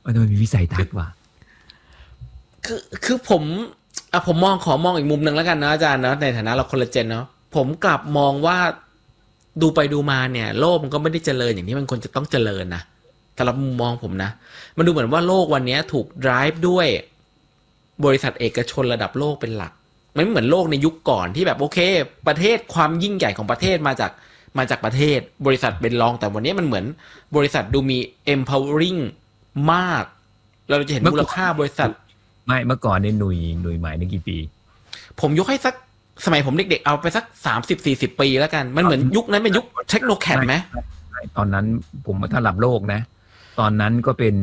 มันมีวิสัยทัศน์ว่ะคือผมขอมองอีกมุมหนึ่งแล้วกันนะอาจารย์เนาะในฐานะเราคนละเจนเนาะผมกลับมองว่าดูไปดูมาเนี่ยโลกมันก็ไม่ได้เจริญอย่างที่มันควรจะต้องเจริญนะสำหรับมุมมองผมนะมันดูเหมือนว่าโลกวันนี้ถูก drive ด้วยบริษัทเอกชนระดับโลกเป็นหลักไม่เหมือนโลกในยุคก่อนที่แบบโอเคประเทศความยิ่งใหญ่ของประเทศมาจากประเทศบริษัทเป็นรองแต่วันนี้มันเหมือนบริษัทดูมี empowering มากเราจะเห็นมูลค่าบริษัทไม่เมื่อก่อนในหน่วยใหม่ในกี่ปีผมยกให้สักสมัยผมเด็กๆเอาไปสัก30-40 ปีแล้วกันมันเหมือนยุคนั้นเป็นยุคเทคโนแคดไหมตอนนั้นผมถ้าระดับโลกนะตอนนั้นก็เป็น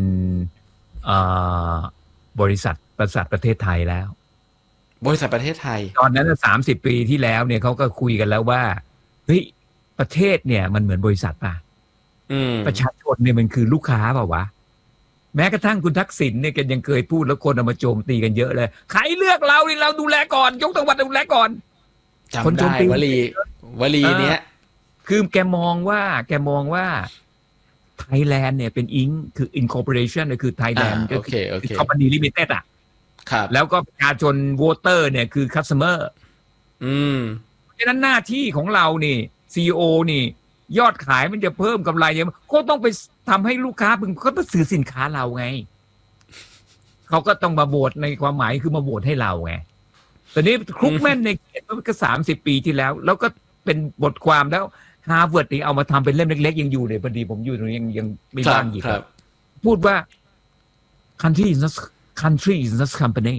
บริษัทประเทศไทยแล้วบริษัทประเทศไทยตอนนั้น30 ปีที่แล้วเนี่ยเขาก็คุยกันแล้วว่าเฮ้ยประเทศเนี่ยมันเหมือนบริษัทป่ะประชาชนเนี่ยมันคือลูกค้าเปล่าวะแม้กระทั่งคุณทักษิณเนี่ยแกยังเคยพูดแล้วคนเอามาโจมตีกันเยอะเลยใครเลือกเรานี่เราดูแลก่อนยกจังหวัดดูแลก่อนคนโจมตีวลีเนี้ยคือแกมองว่าไทยแลนด์เนี่ยเป็นอิงคือ incorporation คือไทยแลนด์ก็คือ company limited อ่ะครับแล้วก็ประชาชนโวเตอร์เนี่ยคือ customer เพราะฉะนั้นหน้าที่ของเรานี่ CEO นี่ยอดขายมันจะเพิ่มกำไรยังก็ต้องไปทำให้ลูกค้าพึงเขาต้องซื้อสินค้าเราไงเขาก็ต้องมาโหวตในความหมายคือมาโหวตให้เราไงตอนนี้ครุกแม่นในเขตเมื่อ30 ปีที่แล้วก็เป็นบทความแล้วฮาร์วาร์ดนี่เอามาทำเป็นเล่มเล็กๆยังอยู่เลยพอดีผมอยู่ตรงนี้ยังไม่บ้างอีกพูดว่า country is not company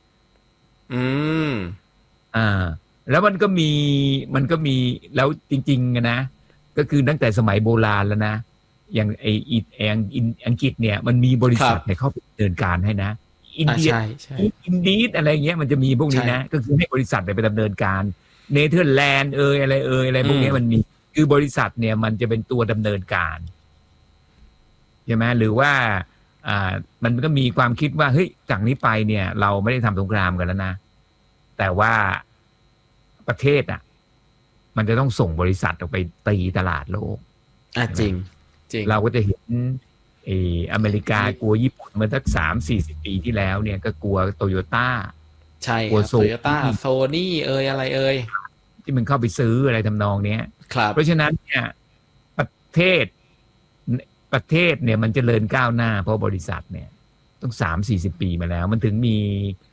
แล้วมันก็มีแล้วจริงๆนะก็คือตั้งแต่สมัยโบราณแล้วนะอย่างอังกฤษเนี่ยมันมีบริษัทเนี่ยเข้าไปดำเนินการให้นะอินเดียอินดีดอะไรเงี้ยมันจะมีพวกนี้นะก็คือให้บริษัทไปดำเนินการเนเธอร์แลนด์อะไรพวกนี้มันมีคือบริษัทเนี่ยมันจะเป็นตัวดำเนินการใช่ไหมหรือว่ามันก็มีความคิดว่าเฮ้ยจากนี้ไปเนี่ยเราไม่ได้ทำสงครามกันแล้วนะแต่ว่าประเทศมันจะต้องส่งบริษัทออกไปตีตลาดโลกจริงเราก็จะเห็นอเมริกากลัวญี่ปุ่นเมื่อสัก30-40 ปีที่แล้วเนี่ยก็กลัวโตโยต้าใช่ครับโตโยต้าโซนี่อะไรที่มันเข้าไปซื้ออะไรทำนองเนี้ยเพราะฉะนั้นเนี่ยประเทศเนี่ยมันเจริญก้าวหน้าเพราะบริษัทเนี่ยต้อง30-40 ปีมาแล้วมันถึงมี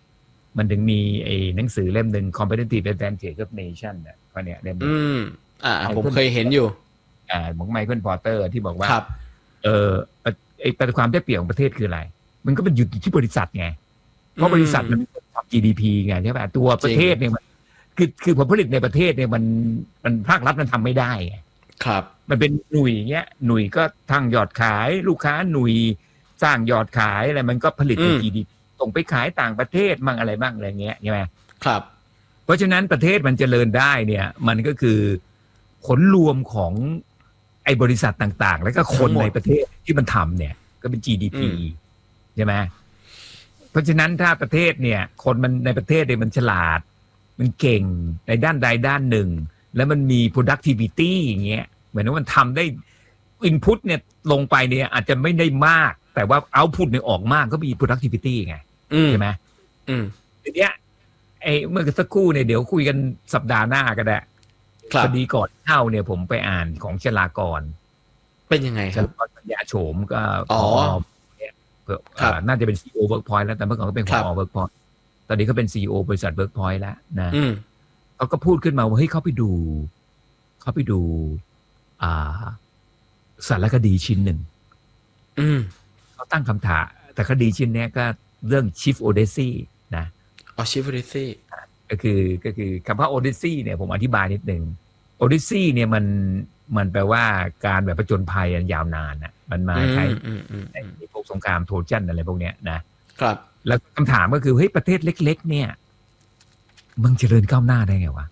หนังสือเล่มหนึ่ง Competitive Advantage of Nation เนี่ยเขาเนี่ยเล่มผมเคยเห็นอยู่ของไมเคิลพอร์เตอร์ที่บอกว่าความได้เปรียบของประเทศคืออะไรมันก็เป็นอยู่ที่บริษัทไงเพราะบริษัทมันทำ GDP ไงใช่ป่ะตัวประเทศเนี่ยมันคือผลผลิตในประเทศเนี่ยมันภาครัฐมันทำไม่ได้ไงครับมันเป็นหน่วยเงี้ยหน่วยก็ทั้งยอดขายลูกค้าหน่วยสร้างยอดขายอะไรมันก็ผลิตเป็น GDP ส่งไปขายต่างประเทศมั่งอะไรบ้างอะไรเงี้ยใช่ไหมครับเพราะฉะนั้นประเทศมันเจริญได้เนี่ยมันก็คือผลรวมของไอ้บริษัทต่างๆแล้วก็คนในประเทศที่มันทำเนี่ยก็เป็น GDP ใช่ไหมเพราะฉะนั้นถ้าประเทศเนี่ยคนมันในประเทศเนี่ยมันฉลาดมันเก่งในด้านใดด้านหนึ่งแล้วมันมี productivity อย่างเงี้ยเหมือนว่ามันทำได้ input เนี่ยลงไปเนี่ยอาจจะไม่ได้มากแต่ว่า output เนี่ยออกมากก็มี productivity ไงใช่ไหมทีเนี้ยเมื่อสักครู่เนี่ยเดี๋ยวคุยกันสัปดาห์หน้าก็ได้พอดีก่อนเข้าเนี่ยผมไปอ่านของชลากรเป็นยังไงครับปัญญาโฉมก็น่าจะเป็น CEO Workpoint แล้วแต่เมื่อก่อนก็เป็นผอ Workpoint ตอนนี้เขาเป็น CEO บริษัท Workpoint แล้วนะเขาก็พูดขึ้นมาว่าเฮ้ยเขาไปดูสารคดีชิ้นหนึ่งเขาตั้งคำถามแต่คดีชิ้นนี้ก็เรื่อง Chief Odyssey นะ Chief Odyssey ก็คือคำว่า Odyssey เนี่ยผมอธิบายนิดนึง Odyssey เนี่ยมันแปลว่าการแบบผจญภัยยาวนานน่ะมันมาใช้ในพวกสงครามโทจันอะไรพวกเนี้ยนะครับแล้วคำถามก็คือเฮ้ยประเทศเล็กๆเนี่ยมึงเจริญก้าวหน้าได้ไงวะ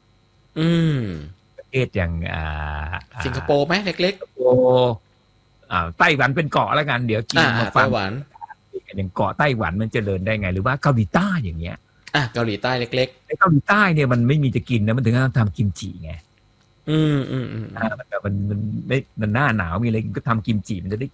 ประเทศอย่างสิงคโปร์ไหมเล็กๆไต้หวันเป็นเกาะแล้วกันเดี๋ยวจีนมาฟังอย่างเกาะไต้หวันมันเจริญได้ไงหรือว่าเกาหลีใต้อย่างเงี้ยเกาหลีใต้เล็กๆไอ้เกาหลีใต้เนี่ยมันไม่มีจะกินนะมันถึงต้องทำกิมจิไงมันหน้าหนาวมีอะไรก็ทำกิมจิมันจะได้